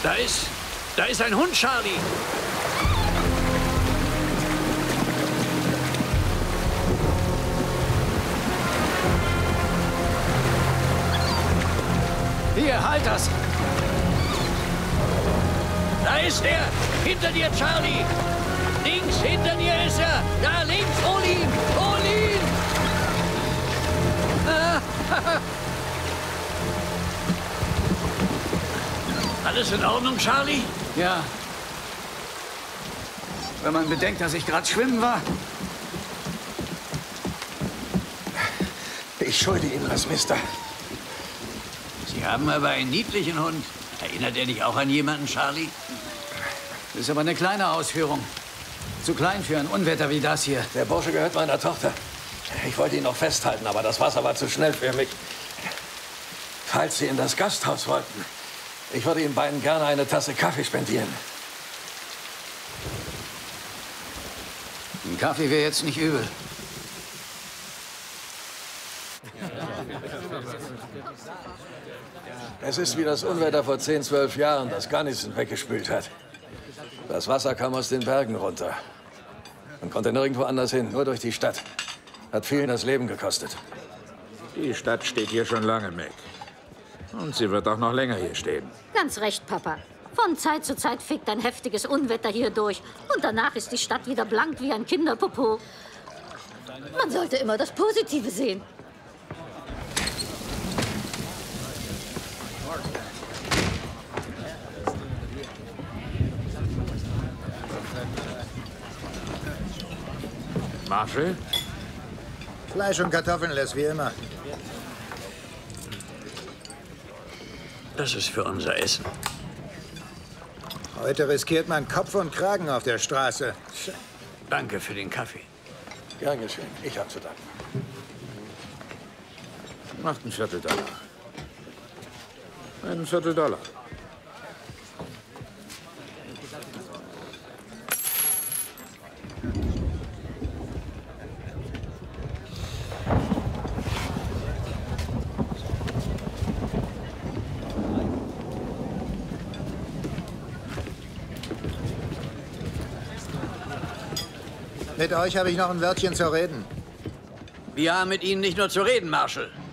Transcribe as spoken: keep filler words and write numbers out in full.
Da ist... Da ist ein Hund, Charlie. Hier, halt das. Da ist er. Hinter dir, Charlie. Links, hinter dir ist er. Da, links, hol ihn. Hol ihn. Ah. Alles in Ordnung, Charlie? Ja. Wenn man bedenkt, dass ich gerade schwimmen war. Ich schulde Ihnen was, Mister. Sie haben aber einen niedlichen Hund. Erinnert er dich auch an jemanden, Charlie? Das ist aber eine kleine Ausführung. Zu klein für ein Unwetter wie das hier. Der Bursche gehört meiner Tochter. Ich wollte ihn noch festhalten, aber das Wasser war zu schnell für mich. Falls Sie in das Gasthaus wollten, ich würde Ihnen beiden gerne eine Tasse Kaffee spendieren. Ein Kaffee wäre jetzt nicht übel. Es ist wie das Unwetter vor zehn, zwölf Jahren, das Gunnison weggespült hat. Das Wasser kam aus den Bergen runter. Man konnte nirgendwo anders hin, nur durch die Stadt. Hat vielen das Leben gekostet. Die Stadt steht hier schon lange, Mac. Und sie wird auch noch länger hier stehen. Ganz recht, Papa. Von Zeit zu Zeit fegt ein heftiges Unwetter hier durch. Und danach ist die Stadt wieder blank wie ein Kinderpopo. Man sollte immer das Positive sehen. Marshall? Fleisch und Kartoffeln, Les, wie immer. Das ist für unser Essen. Heute riskiert man Kopf und Kragen auf der Straße. Danke für den Kaffee. Gern geschehen. Ich habe zu danken. Macht ein Viertel Dollar. Ein Viertel Dollar. Mit euch habe ich noch ein Wörtchen zu reden. Wir haben mit Ihnen nicht nur zu reden, Marshall.